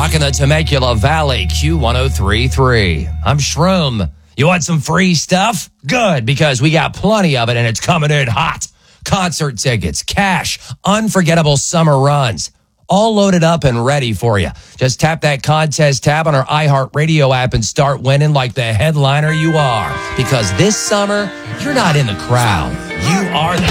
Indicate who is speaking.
Speaker 1: rocking the Temecula Valley Q1033. I'm Shroom. You want some free stuff? Good, because we got plenty of it and it's coming in hot. Concert tickets, cash, unforgettable summer runs, all loaded up and ready for you. Just tap that contest tab on our iHeartRadio app and start winning like the headliner you are. Because this summer, you're not in the crowd. You are the